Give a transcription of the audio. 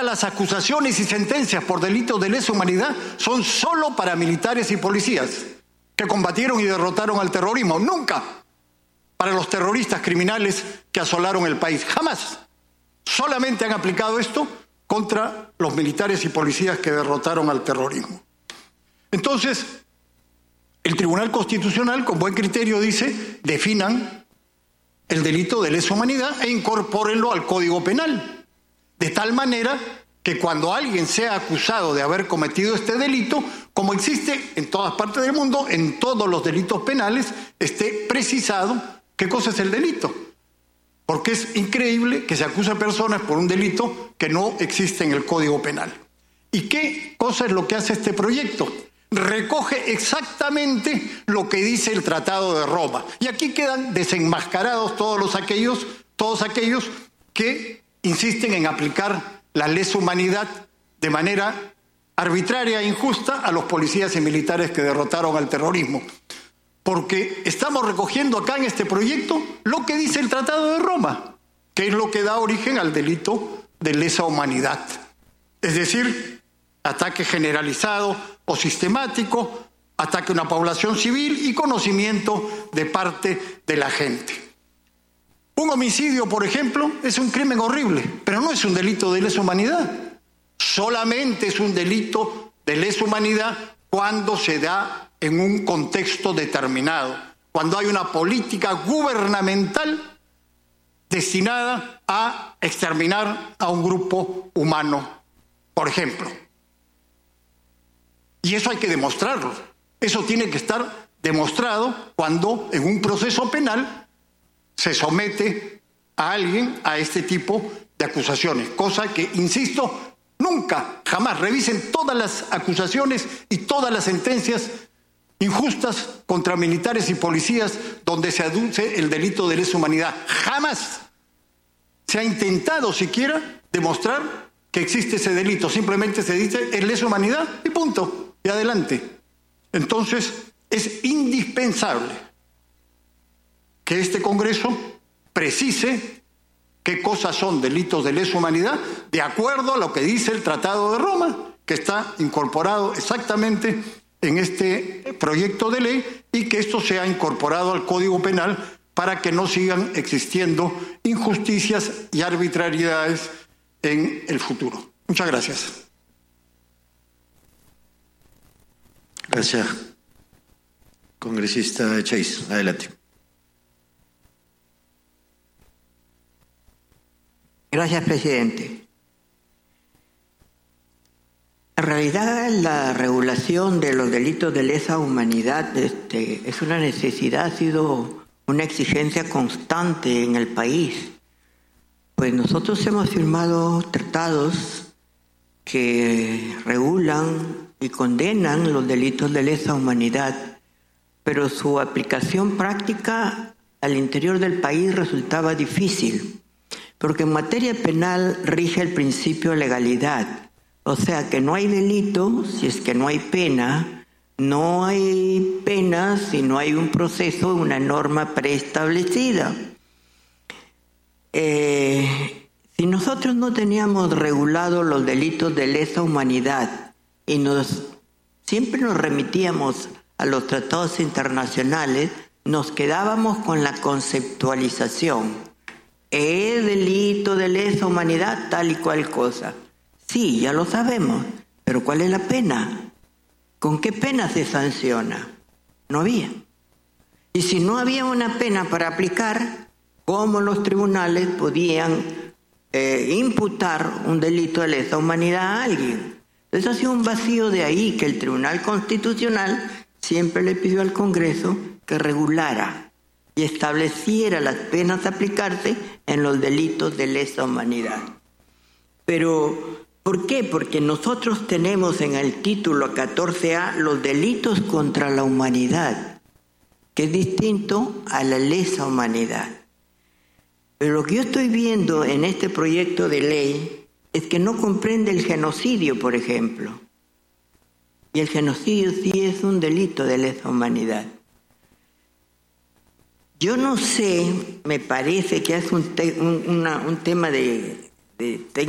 todas las acusaciones y sentencias por delitos de lesa humanidad son solo para militares y policías que combatieron y derrotaron al terrorismo. Nunca para los terroristas criminales que asolaron el país. Jamás. Solamente han aplicado esto contra los militares y policías que derrotaron al terrorismo. Entonces, el Tribunal Constitucional, con buen criterio, dice, definan el delito de lesa humanidad e incorpórenlo al Código Penal. De tal manera que cuando alguien sea acusado de haber cometido este delito, como existe en todas partes del mundo, en todos los delitos penales, esté precisado qué cosa es el delito. Porque es increíble que se acuse a personas por un delito que no existe en el Código Penal. ¿Y qué cosa es lo que hace este proyecto? Recoge exactamente lo que dice el Tratado de Roma. Y aquí quedan desenmascarados todos aquellos que insisten en aplicar la lesa humanidad de manera arbitraria e injusta a los policías y militares que derrotaron al terrorismo. Porque estamos recogiendo acá en este proyecto lo que dice el Tratado de Roma, que es lo que da origen al delito de lesa humanidad. Es decir, ataque generalizado o sistemático, ataque a una población civil y conocimiento de parte de la gente. Un homicidio, por ejemplo, es un crimen horrible, pero no es un delito de lesa humanidad. Solamente es un delito de lesa humanidad cuando se da en un contexto determinado, cuando hay una política gubernamental destinada a exterminar a un grupo humano, por ejemplo. Y eso hay que demostrarlo. Eso tiene que estar demostrado cuando en un proceso penal se somete a alguien a este tipo de acusaciones. Cosa que, insisto, nunca, jamás revisen todas las acusaciones y todas las sentencias injustas contra militares y policías donde se aduce el delito de lesa humanidad. Jamás se ha intentado siquiera demostrar que existe ese delito. Simplemente se dice es lesa humanidad y punto. Y adelante. Entonces, es indispensable que este Congreso precise qué cosas son delitos de lesa humanidad de acuerdo a lo que dice el Tratado de Roma, que está incorporado exactamente en este proyecto de ley, y que esto sea incorporado al Código Penal para que no sigan existiendo injusticias y arbitrariedades en el futuro. Muchas gracias. Gracias. Congresista Chais, adelante. Gracias, presidente. En realidad, la regulación de los delitos de lesa humanidad es una necesidad, ha sido una exigencia constante en el país. Pues nosotros hemos firmado tratados que regulan y condenan los delitos de lesa humanidad, pero su aplicación práctica al interior del país resultaba difícil, porque en materia penal rige el principio de legalidad, o sea que no hay delito si es que no hay pena, no hay pena si no hay un proceso, una norma preestablecida. Si nosotros no teníamos regulado los delitos de lesa humanidad y siempre nos remitíamos a los tratados internacionales, nos quedábamos con la conceptualización. ¿Es delito de lesa humanidad tal y cual cosa? Sí, ya lo sabemos, pero ¿cuál es la pena? ¿Con qué pena se sanciona? No había. Y si no había una pena para aplicar, ¿cómo los tribunales podían imputar un delito de lesa humanidad a alguien? Entonces ha sido un vacío, de ahí que el Tribunal Constitucional siempre le pidió al Congreso que regulara y estableciera las penas a aplicarse en los delitos de lesa humanidad. Pero, ¿por qué? Porque nosotros tenemos en el título 14A los delitos contra la humanidad, que es distinto a la lesa humanidad. Pero lo que yo estoy viendo en este proyecto de ley es que no comprende el genocidio, por ejemplo. Y el genocidio sí es un delito de lesa humanidad. Yo no sé, me parece que es un tema de técnica